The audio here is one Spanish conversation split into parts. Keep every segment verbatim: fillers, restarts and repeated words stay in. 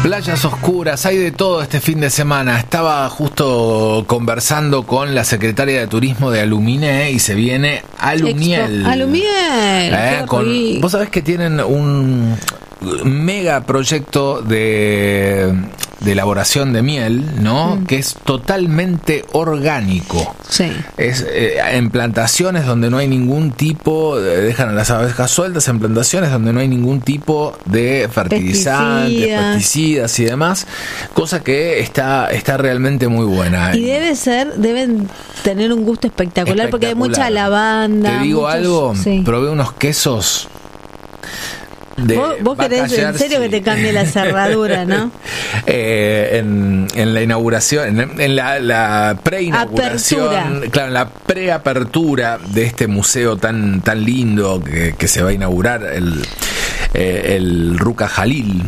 Playas oscuras, hay de todo este fin de semana. Estaba justo conversando con la secretaria de Turismo de Aluminé y se viene Alumiel. Expo. Alumiel. Eh, con, vos sabés que tienen un mega proyecto de, de elaboración de miel, ¿no? Mm. Que es totalmente orgánico. Sí. Es eh, en plantaciones donde no hay ningún tipo, eh, dejan a las abejas sueltas, en plantaciones donde no hay ningún tipo de fertilizantes, Pesticida. pesticidas y demás, cosa que está, está realmente muy buena. Y debe ser, deben tener un gusto espectacular, espectacular. Porque hay mucha lavanda. Te digo muchos, algo, sí. Probé unos quesos. De vos vos querés en serio que te cambie la cerradura, ¿no? eh, en, en la inauguración, en, en la, la preinauguración, Apertura. claro, en la preapertura de este museo tan tan lindo que, que se va a inaugurar, el, eh, el Ruca Jalil.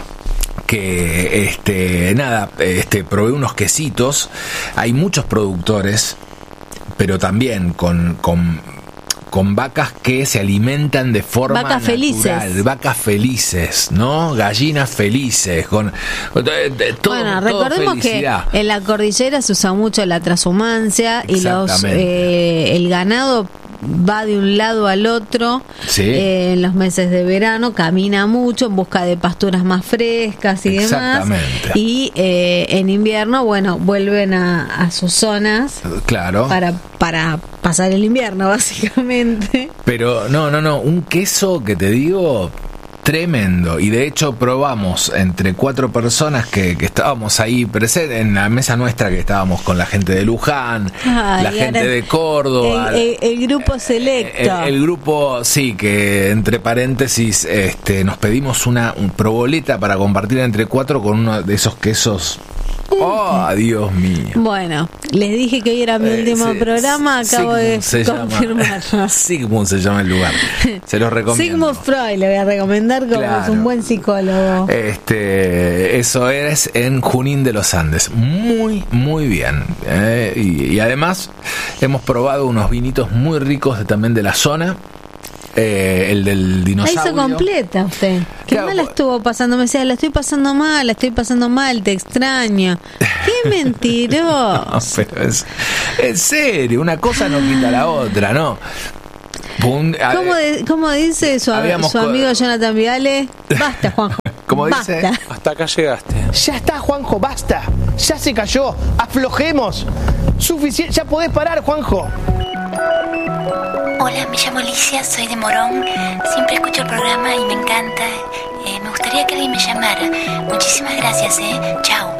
Que este nada, este probé unos quesitos. Hay muchos productores, pero también con con con vacas que se alimentan de forma vacas natural, felices. vacas felices, ¿no? Gallinas felices, con, con todo, bueno, todo recordemos felicidad. Que en la cordillera se usa mucho la transhumancia y los eh, el ganado va de un lado al otro, sí. eh, en los meses de verano camina mucho en busca de pasturas más frescas y demás, y eh, en invierno, bueno, vuelven a, a sus zonas, claro, para para pasar el invierno básicamente. Pero no, no, no, un queso que te digo tremendo, y de hecho probamos entre cuatro personas que, que estábamos ahí presentes en la mesa nuestra, que estábamos con la gente de Luján, Ay, la gente de Córdoba, el, el, el grupo selecto, el, el grupo, sí, que entre paréntesis este, nos pedimos una un proboleta para compartir entre cuatro con uno de esos quesos. Oh, Dios mío. Bueno, les dije que hoy era mi eh, último sí, programa, acabo Sigmund de confirmarlo. Sigmund se llama el lugar. Se los recomiendo. Sigmund Freud le voy a recomendar como claro. Es un buen psicólogo. Este, eso es en Junín de los Andes. Muy, muy bien. Eh, y, y además hemos probado unos vinitos muy ricos de, también de la zona. Eh, el del dinosaurio. La hizo completa usted. Qué claro, mal la estuvo pasando. Me decía, la estoy pasando mal, la estoy pasando mal, te extraño. Qué mentiroso. No, pero es, en serio, una cosa no quita la otra, ¿no? Pum, ¿Cómo, de, ¿Cómo dice su, su amigo Jonathan Viale? Basta, Juanjo. ¿Cómo dice? Basta. Hasta acá llegaste. Ya está, Juanjo, basta. Ya se cayó. Aflojemos. Suficiente. Ya podés parar, Juanjo. Hola, me llamo Alicia, soy de Morón. Siempre escucho el programa y me encanta. Eh, me gustaría que alguien me llamara. Muchísimas gracias, ¿eh? Chao.